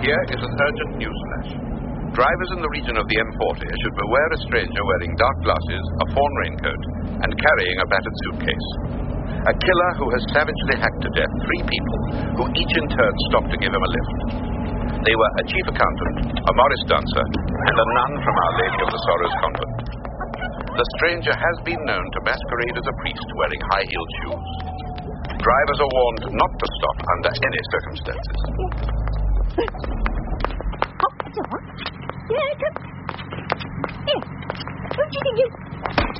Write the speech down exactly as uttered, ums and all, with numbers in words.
Here is an urgent newsflash. Drivers in the region of the M forty should beware a stranger wearing dark glasses, a fawn raincoat, and carrying a battered suitcase. A killer who has savagely hacked to death three people, who each in turn stopped to give him a lift. They were a chief accountant, a Morris dancer, and a nun from Our Lady of the Sorrows convent. The stranger has been known to masquerade as a priest wearing high-heeled shoes. Drivers are warned not to stop under any circumstances. Oh, that's all right. Yeah, come. Here. Don't you think you...